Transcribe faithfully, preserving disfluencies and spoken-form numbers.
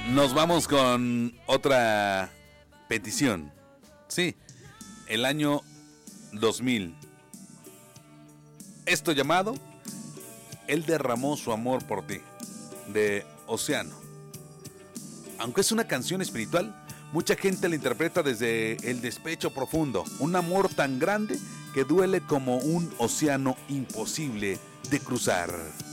Nos vamos con otra petición. Sí, el año dos mil. Esto llamado Él derramó su amor por ti, de Océano. Aunque es una canción espiritual, mucha gente la interpreta desde el despecho profundo, un amor tan grande que duele como un océano imposible de cruzar.